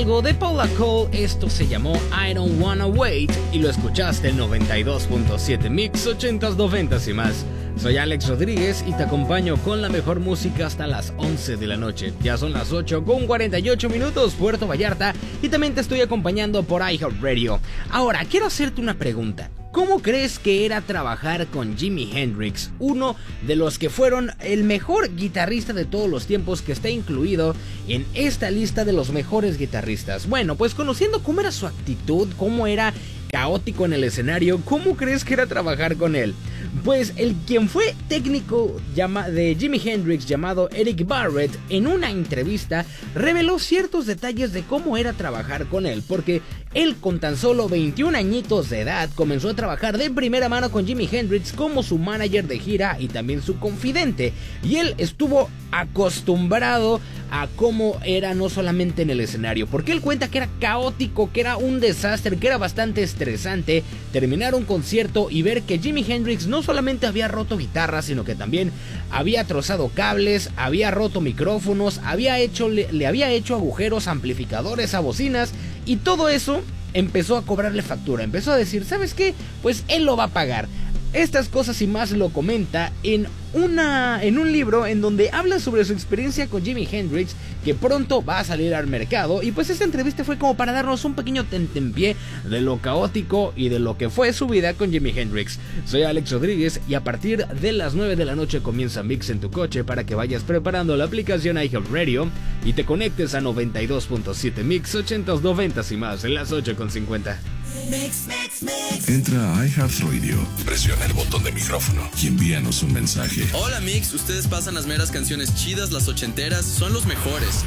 algo de Paula Cole. Esto se llamó I Don't Wanna Wait y lo escuchaste en 92.7 Mix 80s, 90s y más. Soy Alex Rodríguez y te acompaño con la mejor música hasta las 11 de la noche. Ya son las 8:48 Puerto Vallarta, y también te estoy acompañando por iHeartRadio. Ahora, quiero hacerte una pregunta. ¿Cómo crees que era trabajar con Jimi Hendrix, uno de los que fueron el mejor guitarrista de todos los tiempos, que está incluido en esta lista de los mejores guitarristas? Bueno, pues conociendo cómo era su actitud, cómo era caótico en el escenario, ¿cómo crees que era trabajar con él? Pues quien fue técnico de Jimi Hendrix, llamado Eric Barrett, en una entrevista reveló ciertos detalles de cómo era trabajar con él, porque él, con tan solo 21 añitos de edad, comenzó a trabajar de primera mano con Jimi Hendrix como su manager de gira y también su confidente, y él estuvo acostumbrado a cómo era no solamente en el escenario, porque él cuenta que era caótico, que era un desastre, que era bastante estresante terminar un concierto y ver que Jimi Hendrix no solamente había roto guitarras, sino que también había trozado cables, había roto micrófonos, le había hecho agujeros a amplificadores, a bocinas, y todo eso empezó a cobrarle factura. Empezó a decir, ¿sabes qué? Pues él lo va a pagar. Estas cosas y más lo comenta en un libro en donde habla sobre su experiencia con Jimi Hendrix, que pronto va a salir al mercado. Y pues esta entrevista fue como para darnos un pequeño tentempié de lo caótico y de lo que fue su vida con Jimi Hendrix. Soy Alex Rodríguez y a partir de las 9 de la noche comienza Mix en tu coche, para que vayas preparando la aplicación iHeartRadio y te conectes a 92.7 Mix 80s, 90s y más en las 8:50. Entra a iHeartRadio, presiona el botón de micrófono y envíanos un mensaje. Hola Mix, ustedes pasan las meras canciones chidas, las ochenteras, son los mejores.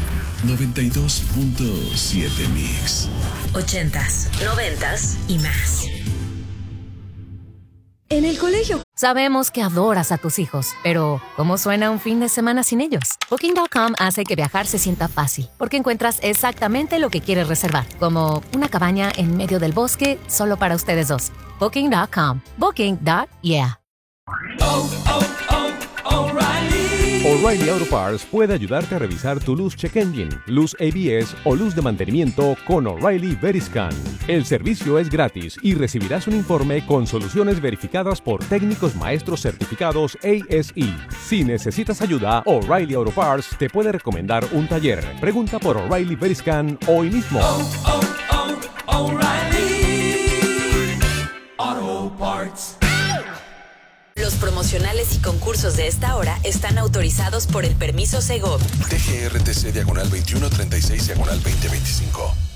92.7 Mix 80s, 90s y más. En el colegio. Sabemos que adoras a tus hijos, pero ¿cómo suena un fin de semana sin ellos? Booking.com hace que viajar se sienta fácil, porque encuentras exactamente lo que quieres reservar, como una cabaña en medio del bosque solo para ustedes dos. Booking.com. Booking.yeah. O'Reilly Auto Parts puede ayudarte a revisar tu luz check engine, luz ABS o luz de mantenimiento con O'Reilly Veriscan. El servicio es gratis y recibirás un informe con soluciones verificadas por técnicos maestros certificados ASE. Si necesitas ayuda, O'Reilly Auto Parts te puede recomendar un taller. Pregunta por O'Reilly Veriscan hoy mismo. O'Reilly Auto Parts. Los promocionales y concursos de esta hora están autorizados por el permiso Segov. TGRTC /2136/2025.